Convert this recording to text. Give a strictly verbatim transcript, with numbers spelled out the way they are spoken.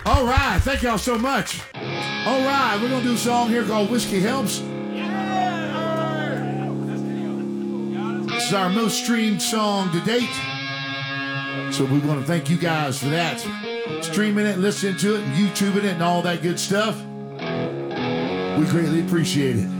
All right, thank y'all so much. All right, we're gonna do a song here called Whiskey Helps. This is our most streamed song to date. So we want to thank you guys for that. Streaming it, listening to it, and YouTubing it, and all that good stuff. We greatly appreciate it.